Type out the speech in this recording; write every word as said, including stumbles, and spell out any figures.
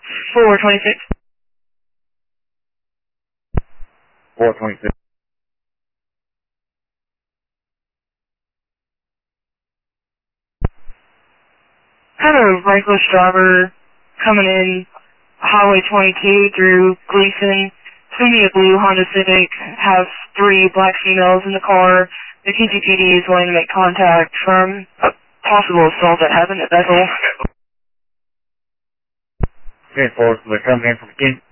four twenty-six. four twenty-six. Had a reckless driver coming in Highway twenty-two through Gleason. It's going to be a blue Honda Civic. Has three black females in the car. The K G P D is wanting to make contact from a possible assault that happened at Bethel. Okay, forward, so they're coming in from King.